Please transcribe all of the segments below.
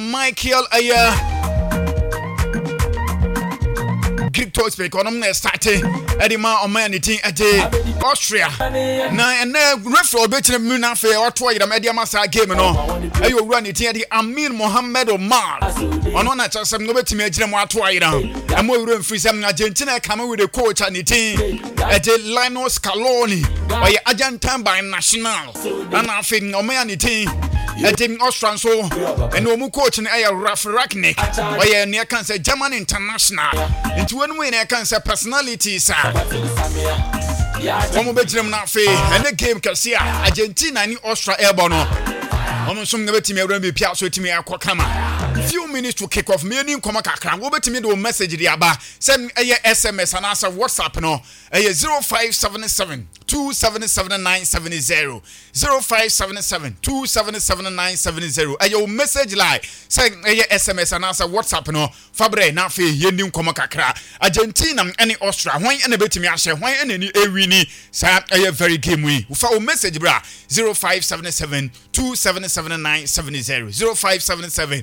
Michael Greek toys pe konom na start edima omanity ade Austria na and referee obetire mu na fe oto yira media masa game no ayo wura ne tin ade Amin Mohammed Omar ono na chasem no betime agire mu ato yira amo wura mfisam Argentina come with the coach and the team ade Lionel Scaloni oye Argentine by national and afi omanity team Austria so and omu coach na Ralf Rangnick oye ne kan say German international into when we can say personalities omo betrim na fe and the game kasi Argentina ni Austria airborne omo som na betimi awran be pia so timi akokama few minutes to kick off me ni nkoma kakra wo betimi do message di aba sem SMS and answer WhatsApp no 0577 2777970 0577 2777970 ayo message line say SMS and answer WhatsApp no fabre na fe yendi nkoma kakra Argentina any Austria hwan ene betimi ahye hwan ene ni ewini sa very game we fa o message bra 0577 2777970 0577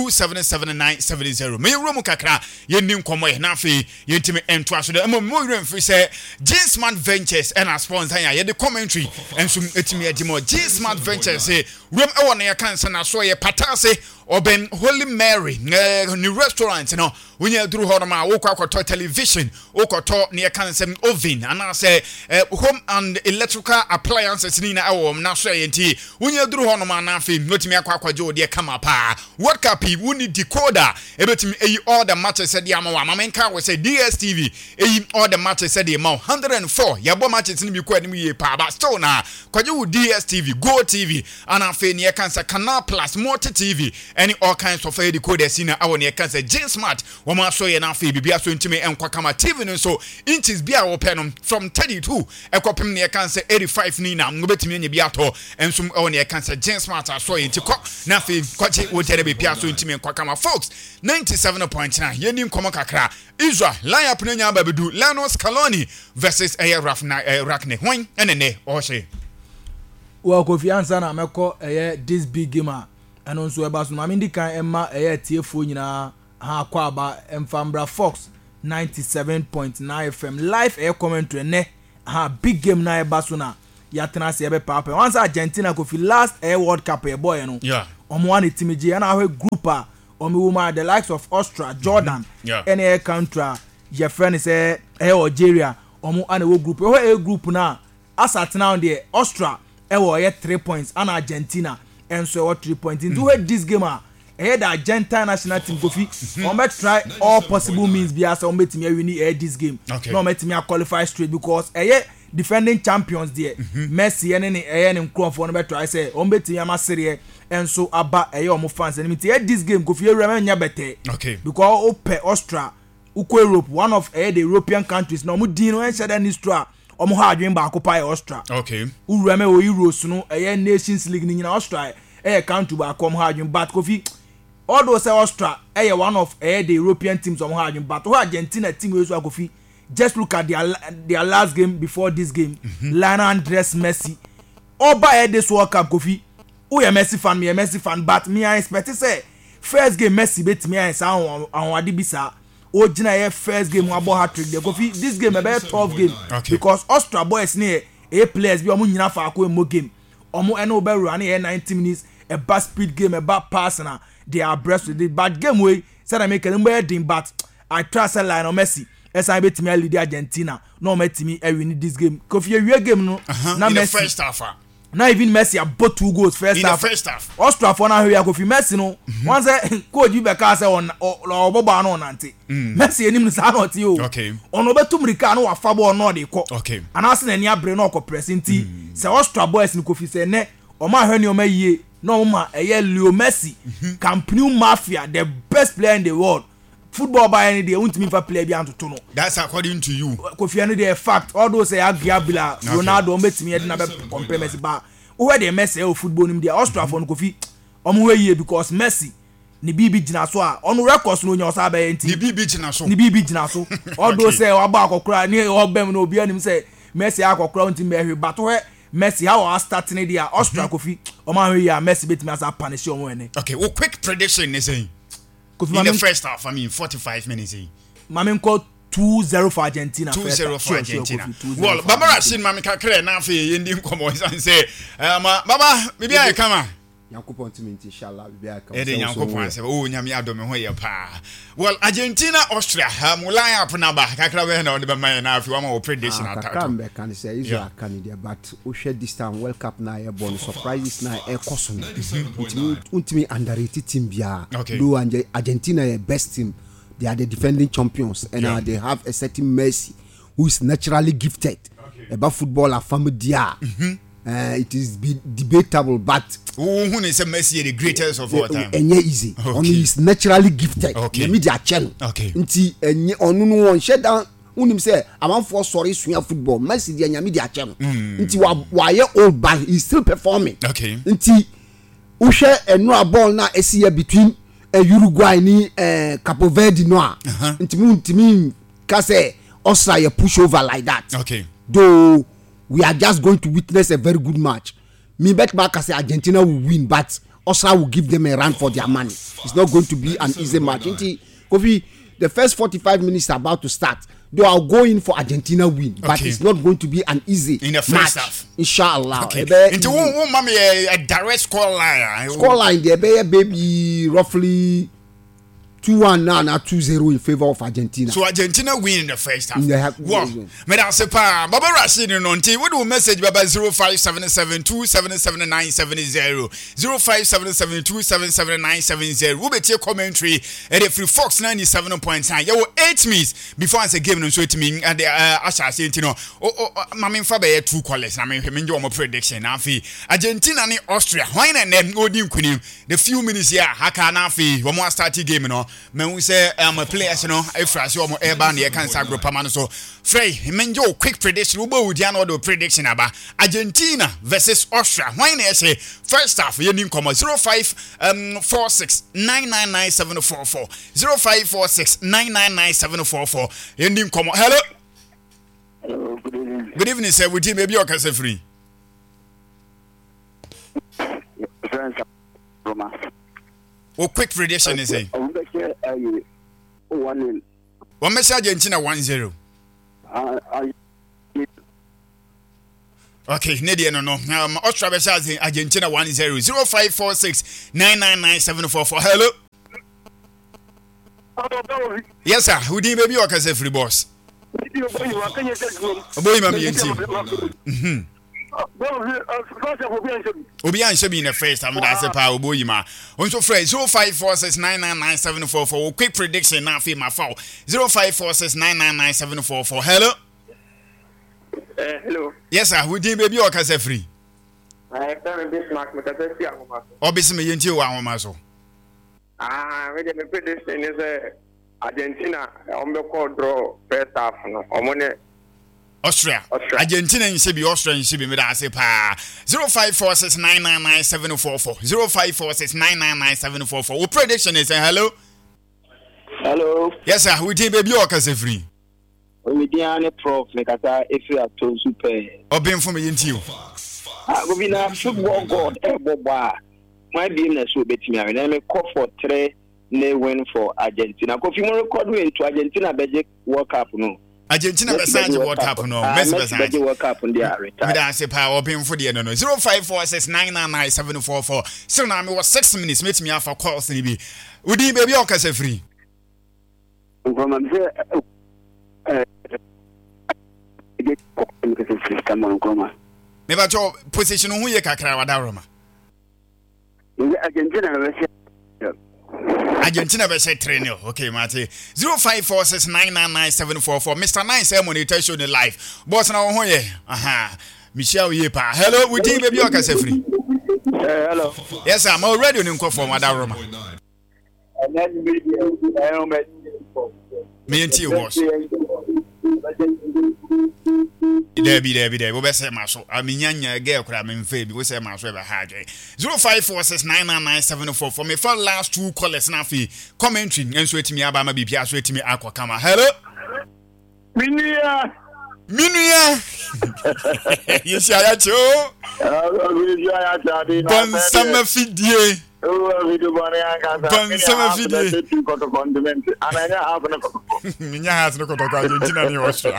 2777970 me room kakra yendi nkoma na fe yentimi ento aso de mo remfri say G-Smart Ventures and a sponsor ya the commentary and so etimi adimo G-Smart Ventures say room e wona ya kansa na so ye patase Oben Holy Mary new restaurant no when you through horma wokoto television wokoto near cansem oven and I say home and electrical appliances ni na awom na so yenti when you through horma na fi notimi akwajo de kama pa what capi woni decoder ebetimi all the matches said ya ma menka we say DSTV all the matches said the amount 104 yabo matches ni bi kwa ni ye pa but still na kwajo DSTV Go TV and afi near cancer Canal Plus Multi TV any all kinds of decoders in our near cancer G-Smart woman so ye na fe bibia so ntime enkwa kama TV no so inches bia open from 32 ekopem near cancer 85 ni na ngobetimi nya bia to ensum our near cancer G-Smart so ye ntiko na fe kwache wotere bibia so ntime enkwa kama folks 97.9 yeni nkomo kakra Israel line up nya babedu Lionel Scaloni versus Ralf Rangnick hwan enene ohye wa Kofi Ansa na meko this big gamer and also about Mamindi kan emma tiefo nyina ha kwa ba emfambra Fox 97.9 FM live commentary ne ha big game na baso na ya tena se be papa once Argentina Kofi last World Cup boy no yeah omo one timiji na ha group a omo woman the likes of Austria Jordan any country your friend say Algeria omo ana wo group group na asatena on Austria wo 3 points and Argentina and so what 3 points into this game the Argentine national team Kofi on bet try all possible means be as on bet me win this game no bet me qualify straight because defending champions there Messi and any for bet try say on bet me am serie and so aba omo fans and me this game Kofi remember better because ope Austria uko Europe one of the European countries no mu din no share that Austria omo ha adwen ba akopa Austria urame o Euros no Nations League ni nyina Austria country ba kom ha adwen but Kofi although say Austria one of the European teams omo ha adwen but Argentina team we so Kofi just look at their last game before this game Lionel Andres Messi oba this World Cup Kofi o ya Messi fan but me I expect say first game Messi bet me say an ade bisa Ojina first game abo hat-trick de Kofi this game about 12 game because Austria boys near players be omo nyina fa akọ mo game omo eno be run 90 minutes a bad speed game a bad pass na they are abreast with it but game way said I make a number but I trust Lionel Messi as I bet me lead Argentina no met me win this game Kofi we game no na Messi first half now even Messi bought 2 goals first half. Austria for now here Kofi Messi no. Once coach you be ka say on oboba no nante. Messi enim sa not you. On obetum rika no afa ball no dey ko. And as na ni abre no ko presenti. Say Austria boys ni Kofi say ne o ma hwe ni o ma yie. No ma Leo Messi. Camp Nou Mafia the best player in the world. Football by any day won't mean for play beyond to know. That's according to you. Kofi any day fact. All those say Agiabila, Ronaldo, Messi, me na be compare Messi ba. Who dey Messi o football nim dey Austria for Kofi. Omo we because Messi ni bibi gina so a on records no nya osa ba enti. Ni bibi gina so. All those say wa ba akokora ni obem no obi anim say Messi akokora unti me hwe but Messi how are starting there Austria Kofi Oman here Messi bet me as a punish your money. Okay, well quick prediction is saying in the first half, 45 minutes. Mamen called 2-0 for Argentina. 2-0 for Argentina. Well, Baba Rashid Mami Kakre na fi indi nkomo and say Baba bibi ay kama Yankopon timi inshallah bibi ay kama. Yankopon say oh nyame adome ho ye pa. Well, Argentina Austria mulai up na ba kakra we na ode be man na fi wa prediction attack. Kambe can say Israel Canada but we share this time World Cup na e born surprises na e koso. Untimi underrated team bia. Do Argentina a best team. They are the defending champions and they have a certain Messi who is naturally gifted about football and family dia. It is debatable, but who is a Messi the greatest of all time? And easy. Only is naturally gifted. The media channel. Nti onu no one shut down. Unim say I'm for sorry swing football. Messi the media channel. Nti wa ye old but he's still performing. Nti ushe enura ball na esi between Uruguay ni Capo Verde no ntimi ka say Austria push over like that. Though we are just going to witness a very good match. Me bet back say Argentina will win but Austria will give them a run for their money. It's not going to be an easy match. Kofi, the first 45 minutes are about to start. Though I'll go in for Argentina win, but it's not going to be an easy in the first half. Inshallah. Into one mommy a direct score line. Score line there baby roughly 2-1 now 2-0 in favor of Argentina. So Argentina win in the first half. Wow. Me da se pa Baba Rashid no nti we do message baba 0577277970 0577277970 we betie commentary e dey free Fox 97.9 you 8 minutes before answer game no so it mean and asha say ntino mama mfa be 2 callers na me nje o prediction na afi Argentina ni Austria why na dem odi nkunim the few minutes here haka na afi we mo start game no men we say players no efrase o mo eba na ye kan sa group ama no so frey menje o quick prediction we bo dia no do prediction aba Argentina versus Austria why na say first half ye nim come 0546999744 0546999744 ye nim come hello. Hello, good evening. Good evening, sir. Would you maybe you can say free? What quick prediction is it? One message Argentina 1-0. Okay, Nadia no. Austria versus Argentina 1-0. 0546999744. Hello. Yes, sir. Who did maybe you can say free boss? Boy, mammy, Obi an shebi in the first time that say pa oboyima. Onso fresh 0546999744. Quick prediction na fi ma foul. 0546999744. Hello. Hello. Yes sir, who dey baby o ka say free? I am Bismarck me ka say fi ahoma so. Obisi me yenti o ahoma so. We dey prediction is Argentina on be call draw first half no. Omone Austria. Argentina in Sibi, Austria in Sibi, me da say pa. 0546999744. 0546999744. What prediction is hello? Hello. Yes sir, who dey baby o ka say free? We dey an prof me ka say if you are to super. Obin for me yenti o. Go be na football god boba. My business will bet me. I me call for 3 win for Argentina. If you record win to Argentina be World Cup no. Argentina Besanji World Cup no. Messi Besanji World Cup on their retire. Me da say power open for the no. 0546999744. So now me was 6 minutes make me afa calls ni bi. Udi baby o ka say free. Me ba cho position hu ye kakra wada roma. Argentina be say 3-0. Okay, Mate. 0546999744. Mr. Nice monitor show the live. Boss na ho ye. Aha. Michelle Yepa. Hello, we think baby o ka say free. Hello. Yes, sir. I'm already on call for Wada Roma. Me and you boss. There be. We be say maso. I mean nyanya girl kura me mfe bi we say maso e be ha adwen. 0546999744 for me for last 2 callers na fi commentary enso etimi aba ma bibia so etimi akwa kama. Hello. Minia. Minuya. Yes, I cho. Bon summer fidie. Bon summer fidie. Minya has no koto Argentina ni Austria.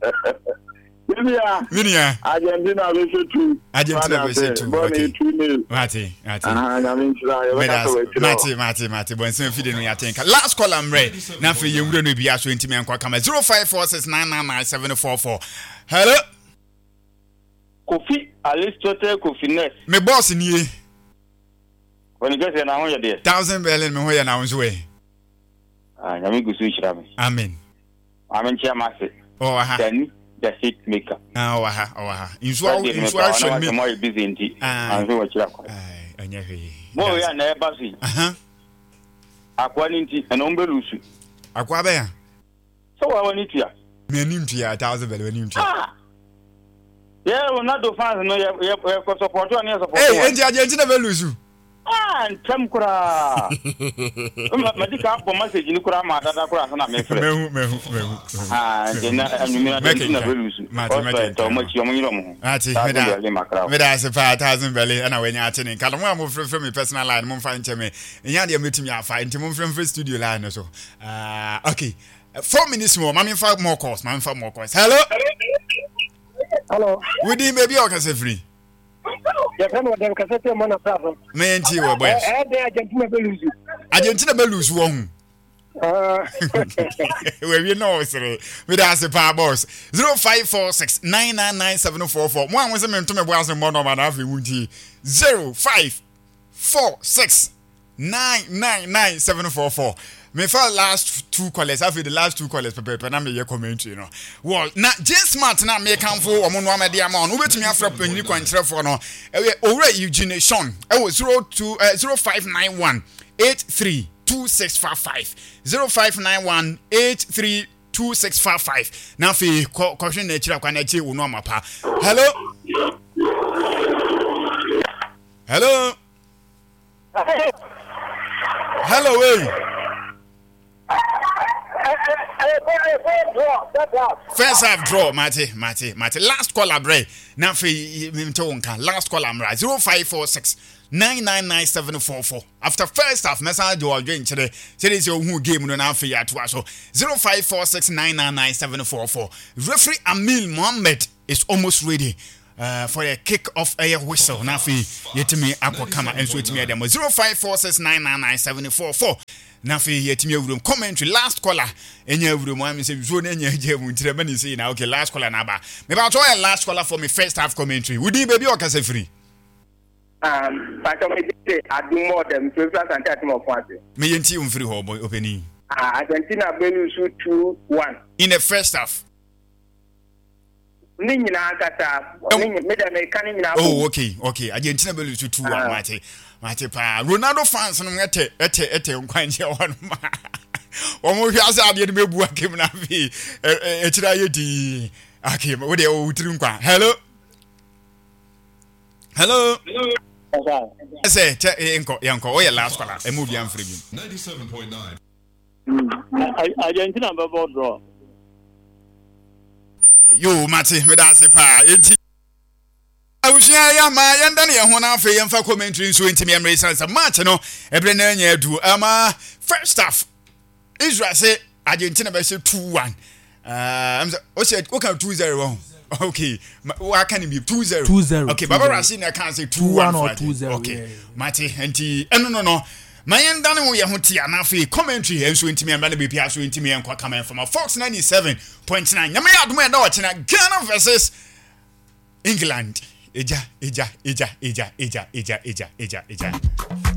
Minya. Argentina versus 2. Argentina versus 2. Okay. Mati. Mati. Bon summer fidie no ya tenka. Last call am ready. Na fe yemure no bia so ntimi anko kama 0546999744. Hello. Kofi Aristotle Kofiness. Me boss ni. When you get na ho ye de. 1000 Berlin me ho ye na won so e. Nyame gusu hira me. Amen. Amen chiamase. Oh aha. Then the hit maker. Oh aha. Inso show me. More busy nti. Anzo wa hira kwa. Anya hwe. Mo ya na eba si. Aha. Akwa ni nti na ombe lusu. Akwa be ya. So wa woni tia. Me nim tia 1000 Berlin me nim tia. Yeah, Ronaldo fans no ye support you and support. Hey, enti Argentina be lusu. Ntem kura. Madika bo message ni kura ma dada kura na me frɛ. Mehu. Dena anumina na belusu. Mati. To mo chi omo mo. Ati, me da se pa 1000 Berlin ana wanya ate ne. Kala mo am frɛ me personal line mo mfa nche me. Nya de metumi afa nti mo frɛ studio line no so. Okay. 4 minutes more. Mami fa more calls. Hello. Hello. Widi baby o ka se free. Ya kama dem ka se te mo na problem. Me nti wo boys. Argentina be lose won. We know sir. We da se pa boss. 0546999744. Mo an we se me to me boas mo no ma na afi wunti. 0546999744. Me for last 2 callers after the last 2 callers pepe na me ye commentary no. Well, na James Smart na me kan fo omo no amade ama no obetumi afra panyi kwankyerefo no. Owura Eugene Sean. 0591 832655 0591832655 na fe question na chira kwa na chi wo no amapa. Hello hey. First half draw, Mate. Last call bre. Na fe mtonka. Last call amra 0546999744. After first half, message do join chede. Chede se ohu game no na fe ya to aso. 0546999744. Referee Amil Mohammed is almost ready. For a kick off a whistle. Na fe yetimi akokama enso yetimi ademo 0546999744. Na fe yetimi awurum commentary last caller enya awurum am say so na enya jemu ntire mani say na okay last caller na ba me ba to last caller for me first half commentary wudi baby o ka say free but me say adu more them to plus and that more point me yenti um free ho boy opening Argentina be lose 2-1 in the first half. Oh, okay. Argentina be lose 2-1 Mate pa. Ronaldo fans no ete nkwanje won ma. Omo hwa asa ade me bu akem na fi etira yedi. Akem we de o tiri nkwa. Hello. Say yanko o ya last caller. E mu bia mfre bi. 97.9. Argentina be ball draw. Yo Mate, we da se pa enti awusia ya ma yenda ne ho na afa yemfa commentary so enti me emre sansa match no ebre na anya adu ama first half Israel say Argentina be say 2-1 am say o say o kan 2-0 okay wa kan be 2-0 okay Baba Rashid na kan say 2-1 or 2-0 okay Mate enti no Mayenda ne wo ye ho tia na afa commentary enso enti me emba na be pia so enti me enko kama from Fox 97.9 nyame ya adom enda wo chena Ghana versus England. Eja.